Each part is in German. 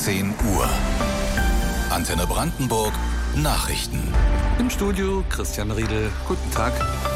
10 Uhr. Antenne Brandenburg Nachrichten. Im Studio Christian Riedel. Guten Tag.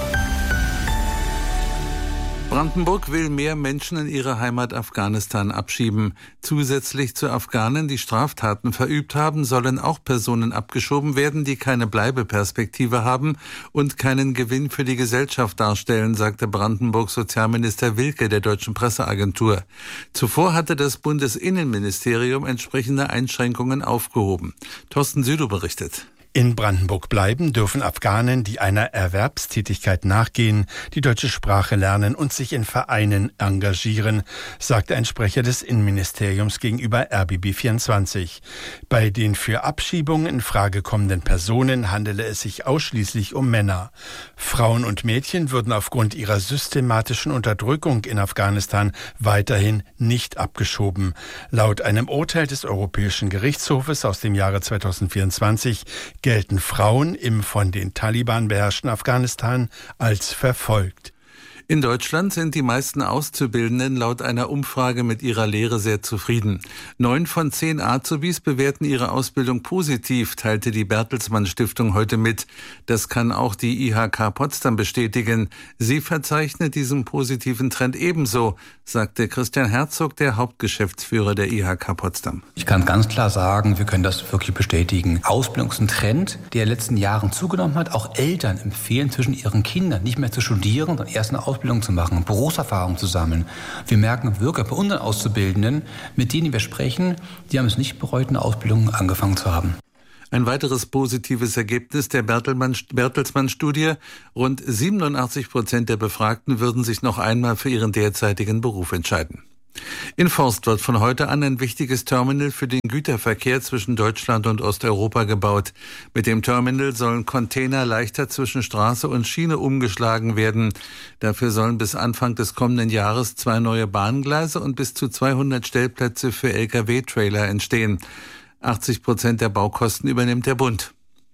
Brandenburg will mehr Menschen in ihre Heimat Afghanistan abschieben. Zusätzlich zu Afghanen, die Straftaten verübt haben, sollen auch Personen abgeschoben werden, die keine Bleibeperspektive haben und keinen Gewinn für die Gesellschaft darstellen, sagte Brandenburgs Sozialminister Wilke der Deutschen Presseagentur. Zuvor hatte das Bundesinnenministerium entsprechende Einschränkungen aufgehoben. Thorsten Südow berichtet. In Brandenburg bleiben dürfen Afghanen, die einer Erwerbstätigkeit nachgehen, die deutsche Sprache lernen und sich in Vereinen engagieren, sagte ein Sprecher des Innenministeriums gegenüber RBB24. Bei den für Abschiebungen in Frage kommenden Personen handele es sich ausschließlich um Männer. Frauen und Mädchen würden aufgrund ihrer systematischen Unterdrückung in Afghanistan weiterhin nicht abgeschoben. Laut einem Urteil des Europäischen Gerichtshofes aus dem Jahre 2024 gelten Frauen im von den Taliban beherrschten Afghanistan als verfolgt. In Deutschland sind die meisten Auszubildenden laut einer Umfrage mit ihrer Lehre sehr zufrieden. 9 von 10 Azubis bewerten ihre Ausbildung positiv, teilte die Bertelsmann Stiftung heute mit. Das kann auch die IHK Potsdam bestätigen. Sie verzeichnet diesen positiven Trend ebenso, sagte Christian Herzog, der Hauptgeschäftsführer der IHK Potsdam. Ich kann ganz klar sagen, wir können das wirklich bestätigen. Ausbildung ist ein Trend, der in den letzten Jahren zugenommen hat. Auch Eltern empfehlen zwischen ihren Kindern nicht mehr zu studieren, sondern erst eine Ausbildung zu machen, Berufserfahrung zu sammeln. Wir merken wirklich bei unseren Auszubildenden, mit denen wir sprechen, die haben es nicht bereut, eine Ausbildung angefangen zu haben. Ein weiteres positives Ergebnis der Bertelsmann-Studie: Rund 87% der Befragten würden sich noch einmal für ihren derzeitigen Beruf entscheiden. In Forst wird von heute an ein wichtiges Terminal für den Güterverkehr zwischen Deutschland und Osteuropa gebaut. Mit dem Terminal sollen Container leichter zwischen Straße und Schiene umgeschlagen werden. Dafür sollen bis Anfang des kommenden Jahres 2 neue Bahngleise und bis zu 200 Stellplätze für Lkw-Trailer entstehen. 80% der Baukosten übernimmt der Bund.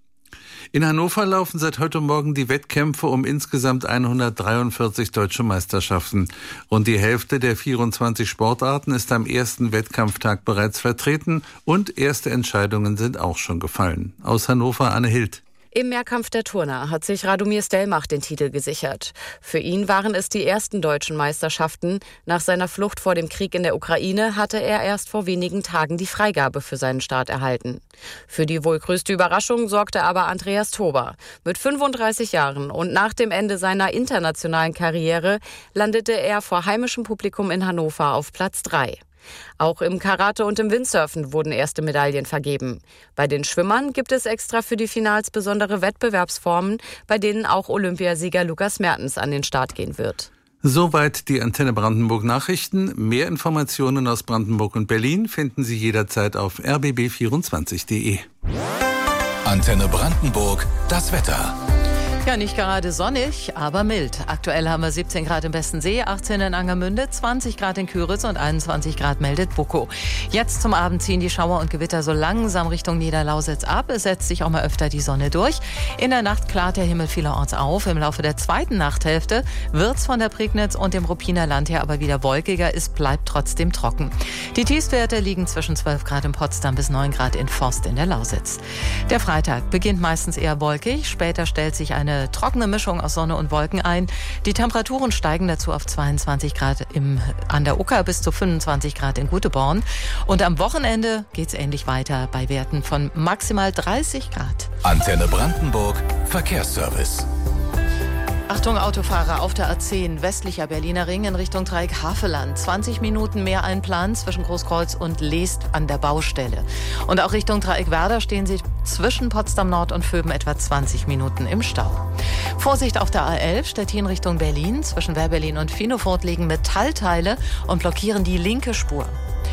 In Hannover laufen seit heute Morgen die Wettkämpfe um insgesamt 143 deutsche Meisterschaften. Rund die Hälfte der 24 Sportarten ist am ersten Wettkampftag bereits vertreten und erste Entscheidungen sind auch schon gefallen. Aus Hannover Anne Hild. Im Mehrkampf der Turner hat sich Radomir Stelmach den Titel gesichert. Für ihn waren es die ersten deutschen Meisterschaften. Nach seiner Flucht vor dem Krieg in der Ukraine hatte er erst vor wenigen Tagen die Freigabe für seinen Start erhalten. Für die wohl größte Überraschung sorgte aber Andreas Tober. Mit 35 Jahren und nach dem Ende seiner internationalen Karriere landete er vor heimischem Publikum in Hannover auf Platz 3. Auch im Karate und im Windsurfen wurden erste Medaillen vergeben. Bei den Schwimmern gibt es extra für die Finals besondere Wettbewerbsformen, bei denen auch Olympiasieger Lukas Mertens an den Start gehen wird. Soweit die Antenne Brandenburg Nachrichten. Mehr Informationen aus Brandenburg und Berlin finden Sie jederzeit auf rbb24.de. Antenne Brandenburg, das Wetter. Ja, nicht gerade sonnig, aber mild. Aktuell haben wir 17 Grad im Bestensee, 18 in Angermünde, 20 Grad in Küritz und 21 Grad meldet Buckow. Jetzt zum Abend ziehen die Schauer und Gewitter so langsam Richtung Niederlausitz ab. Es setzt sich auch mal öfter die Sonne durch. In der Nacht klart der Himmel vielerorts auf. Im Laufe der zweiten Nachthälfte wird's von der Prignitz und dem Ruppiner Land her aber wieder wolkiger. Es bleibt trotzdem trocken. Die Tiefstwerte liegen zwischen 12 Grad in Potsdam bis 9 Grad in Forst in der Lausitz. Der Freitag beginnt meistens eher wolkig. Später stellt sich eine trockene Mischung aus Sonne und Wolken ein. Die Temperaturen steigen dazu auf 22 Grad an der Ucker bis zu 25 Grad in Guteborn. Und am Wochenende geht's ähnlich weiter bei Werten von maximal 30 Grad. Antenne Brandenburg Verkehrsservice. Achtung Autofahrer auf der A10 westlicher Berliner Ring in Richtung Dreieck Havelland. 20 Minuten mehr einplanen zwischen Großkreuz und Leest an der Baustelle. Und auch Richtung Dreieck Werder stehen Sie zwischen Potsdam Nord und Vöben etwa 20 Minuten im Stau. Vorsicht auf der A11 Stettin Richtung Berlin. Zwischen Wehrberlin und Finofort liegen Metallteile und blockieren die linke Spur.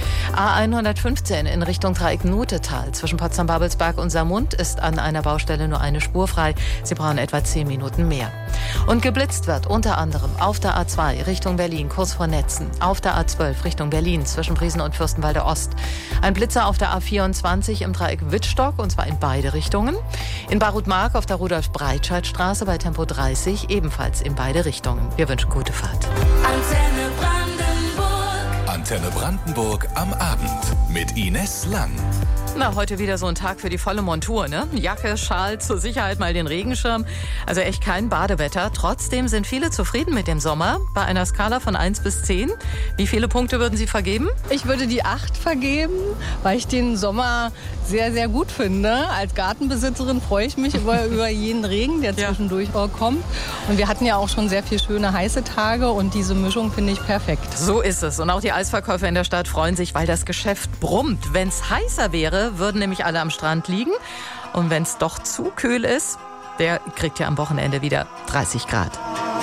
A115 in Richtung Dreieck Nutetal. Zwischen Potsdam-Babelsberg und Saarmund ist an einer Baustelle nur eine Spur frei. Sie brauchen etwa 10 Minuten mehr. Und geblitzt wird unter anderem auf der A2 Richtung Berlin, kurz vor Netzen. Auf der A12 Richtung Berlin, zwischen Briesen und Fürstenwalde Ost. Ein Blitzer auf der A24 im Dreieck Wittstock, und zwar in beide Richtungen. In Barutmark auf der Rudolf-Breitscheid-Straße bei Tempo 30, ebenfalls in beide Richtungen. Wir wünschen gute Fahrt. Antenne Antenne Brandenburg am Abend mit Ines Lang. Na, heute wieder so ein Tag für die volle Montur, ne? Jacke, Schal, zur Sicherheit mal den Regenschirm. Also echt kein Badewetter. Trotzdem sind viele zufrieden mit dem Sommer. Bei einer Skala von 1 bis 10. Wie viele Punkte würden Sie vergeben? Ich würde die 8 vergeben, weil ich den Sommer sehr, sehr gut finde. Als Gartenbesitzerin freue ich mich über jeden Regen, der zwischendurch kommt. Und wir hatten ja auch schon sehr viele schöne heiße Tage und diese Mischung finde ich perfekt. So ist es. Und auch die Eisverkäufer in der Stadt freuen sich, weil das Geschäft brummt. Wenn es heißer wäre, würden nämlich alle am Strand liegen. Und wenn es doch zu kühl ist, der kriegt ja am Wochenende wieder 30 Grad.